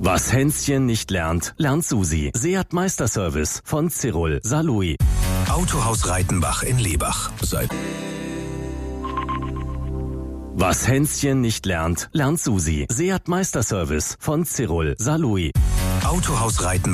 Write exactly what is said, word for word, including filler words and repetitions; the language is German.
Was Hänschen nicht lernt, lernt Susi. Seat Meisterservice von Cyril Salui. Autohaus Reitenbach in Lebach. Seit Was Hänschen nicht lernt, lernt Susi. Seat Meisterservice von Cyril Salui. Autohaus Reitenbach.